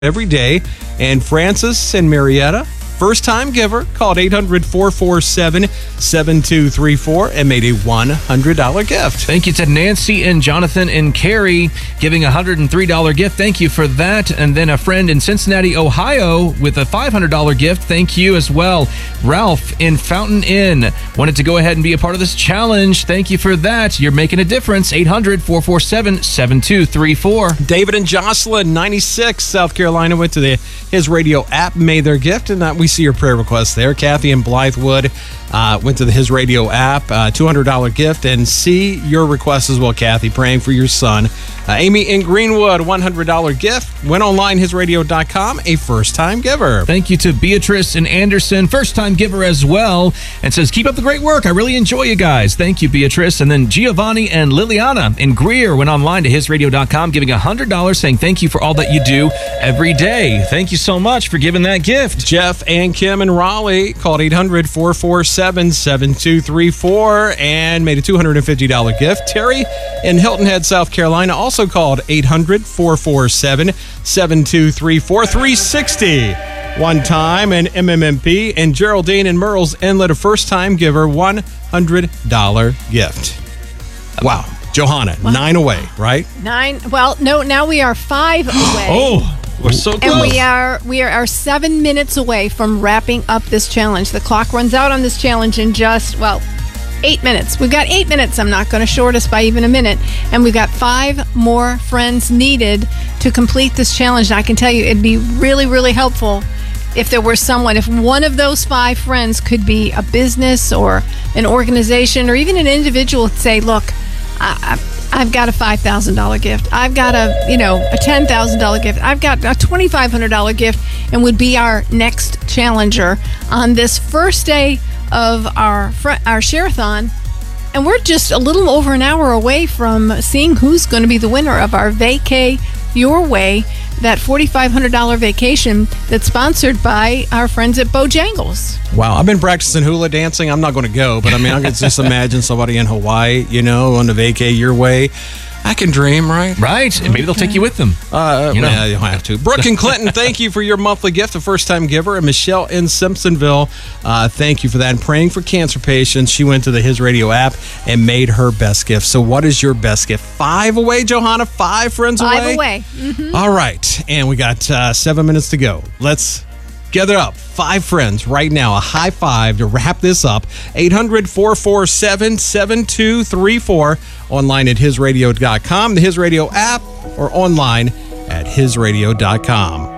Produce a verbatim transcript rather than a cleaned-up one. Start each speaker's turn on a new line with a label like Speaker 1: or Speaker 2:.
Speaker 1: every day. And Francis and Marietta, first-time giver, called eight hundred, four four seven, seven two three four and made a one hundred dollars gift.
Speaker 2: Thank you to Nancy and Jonathan and Carrie giving a one hundred three dollars gift. Thank you for that. And then a friend in Cincinnati, Ohio with a five hundred dollars gift. Thank you as well. Ralph in Fountain Inn wanted to go ahead and be a part of this challenge. Thank you for that. You're making a difference. eight hundred, four four seven, seven two three four.
Speaker 1: David and Jocelyn, ninety-six, South Carolina, went to the His Radio app, made their gift, and uh, we see your prayer requests there. Kathy in Blythewood uh, went to the His Radio app, uh, two hundred dollars gift, and see your requests as well, Kathy, praying for your son. Uh, Amy in Greenwood, one hundred dollars gift, went online, his radio dot com, a first-time giver.
Speaker 2: Thank you to Beatrice and Anderson, first-time giver as well, and says, keep up the great work. I really enjoy you guys. Thank you, Beatrice. And then Giovanni and Liliana in Greer went online to his radio dot com, giving one hundred dollars, saying thank you for all that you do every day. Thank you so much for giving that gift.
Speaker 1: Jeff and Kim in Raleigh called eight hundred, four four seven, seven two three four and made a two hundred fifty dollars gift. Terry in Hilton Head, South Carolina, also called eight hundred, four four seven, seven two three four. three sixty one time, and M M M P and Geraldine in Merle's Inlet, a first-time giver, one hundred dollars gift. Wow. Johanna,
Speaker 3: Wow.
Speaker 1: nine away, right?
Speaker 3: Nine. Well, no, now we are five away.
Speaker 1: Oh, we're so close.
Speaker 3: And we are we are, are seven minutes away from wrapping up this challenge. The clock runs out on this challenge in just, well, eight minutes. We've got eight minutes. I'm not going to short us by even a minute. And we've got five more friends needed to complete this challenge. And I can tell you it'd be really, really helpful if there were someone, if one of those five friends could be a business or an organization or even an individual to say, look, I, I, I've got a five thousand dollars gift. I've got a, you know, a ten thousand dollars gift. I've got a twenty-five hundred dollars gift, and would be our next challenger on this first day of our fr- our share-a-thon. And we're just a little over an hour away from seeing who's going to be the winner of our Vacay Your Way, that forty-five hundred dollars vacation that's sponsored by our friends at Bojangles.
Speaker 1: Wow, I've been practicing hula dancing. I'm not going to go, but I mean, I can just imagine somebody in Hawaii, you know, on the Vacay Your Way. I can dream, right?
Speaker 2: Right, and maybe they'll take you with them.
Speaker 1: Uh,
Speaker 2: You know.
Speaker 1: yeah, you don't have to. Brooke and Clinton, thank you for your monthly gift, a first-time giver. And Michelle in Simpsonville, uh, thank you for that. And praying for cancer patients. She went to the His Radio app and made her best gift. So what is your best gift? Five away, Johanna? Five friends away?
Speaker 3: Five away. Mm-hmm.
Speaker 1: All right, and we got uh, seven minutes to go. Let's gather up five friends right now, a high five to wrap this up. eight hundred, four four seven, seven two three four, online at his radio dot com, the His Radio app, or online at his radio dot com.